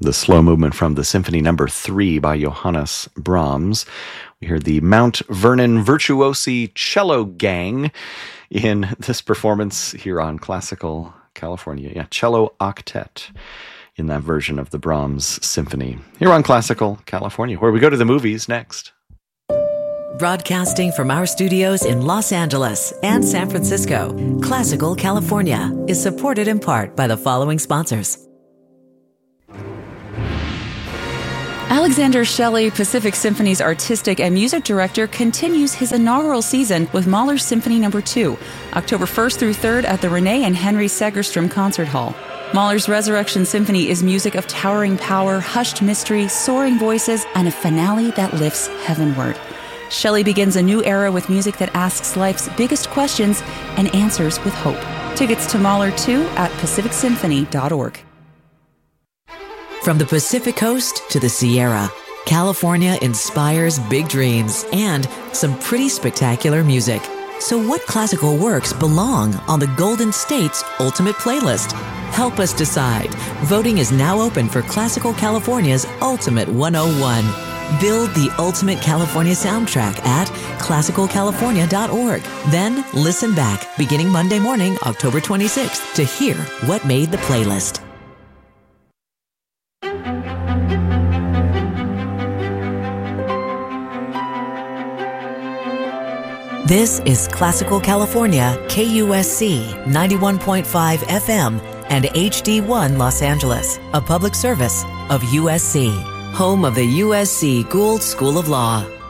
the slow movement from the Symphony Number 3 by Johannes Brahms. We heard the Mount Vernon Virtuosi Cello Gang in this performance here on Classical California. Yeah, cello octet in that version of the Brahms Symphony. Here on Classical California, where we go to the movies next. Broadcasting from our studios in Los Angeles and San Francisco, Classical California is supported in part by the following sponsors. Alexander Shelley, Pacific Symphony's artistic and music director, continues his inaugural season with Mahler's Symphony No. 2, October 1st through 3rd at the Renee and Henry Segerstrom Concert Hall. Mahler's Resurrection Symphony is music of towering power, hushed mystery, soaring voices, and a finale that lifts heavenward. Shelley begins a new era with music that asks life's biggest questions and answers with hope. Tickets to Mahler 2 at pacificsymphony.org. From the Pacific Coast to the Sierra, California inspires big dreams and some pretty spectacular music. So what classical works belong on the Golden State's Ultimate Playlist? Help us decide. Voting is now open for Classical California's Ultimate 101. Build the ultimate California soundtrack at classicalcalifornia.org. Then listen back beginning Monday morning, October 26th, to hear what made the playlist. This is Classical California, KUSC 91.5 FM and HD1 Los Angeles, a public service of USC, home of the USC Gould School of Law.